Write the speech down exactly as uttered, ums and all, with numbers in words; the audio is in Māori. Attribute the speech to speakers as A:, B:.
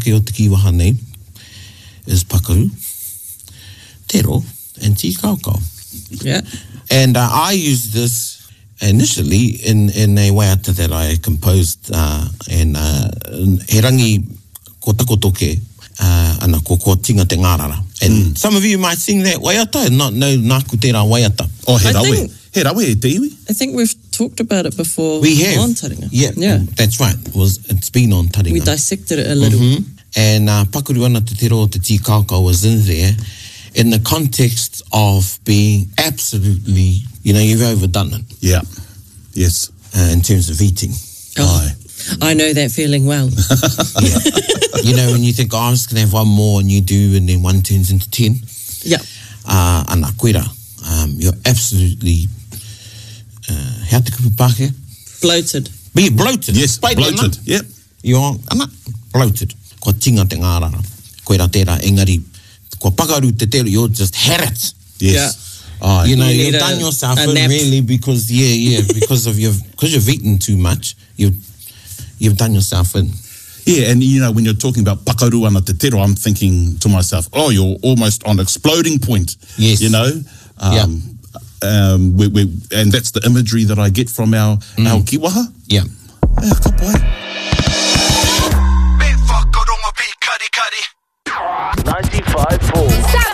A: take o te kiwaha nei is pakaru, tero, and tikākau.
B: Yeah.
A: And uh, I used this initially in, in a waiata that I composed uh, and uh, he rangi ko takotoke uh, ana ko ko tinga te ngārara. And mm. some of you might sing that waiata and not know nāku tērā waiata.
C: Oh, he
B: I
C: rawe.
B: think-
C: He rawe e te iwi.
B: I think we've talked about it before.
A: We have.
B: On Taringa.
A: Yeah,
B: Yeah.
A: that's right. It was, it's been on Taringa.
B: We dissected it a little.
A: Mm-hmm. And uh, pakuru ana te tero o te tikākau was in there in the context of being absolutely, you know, you've overdone it
C: Yeah. Yes.
A: uh, in terms of eating.
B: Oh,
C: Aye.
B: I know that feeling well.
A: Yeah. You know, when you think, oh, I'm just going to have one more, and you do, and then one turns into ten.
B: Yeah.
A: Uh, ana koera, um, you're absolutely, uh, how te kupu Pākehā?
B: Bloated.
A: Be bloated.
C: Yes,
A: Paere
C: bloated.
A: ana.
C: Yep.
A: You're ana, bloated. Ko tinga te ngārara. Koera tērā, engari, ko pakaru te tero, you're just had it.
C: Yes.
A: Oh, you know,
B: You
A: you've
B: need
A: done
B: a-
A: yourself
B: a
A: in
B: nap.
A: really because, yeah, yeah, because of your, because you've eaten too much, you've, you've done yourself in.
C: Yeah, and you know, when you're talking about pakaru ana te tero, I'm thinking to myself, oh, you're almost on exploding point.
A: Yes.
C: You know? Um, um, we, we, and that's the imagery that I get from our, mm. our kiwaha.
A: Yeah.
C: Eh, ka pai.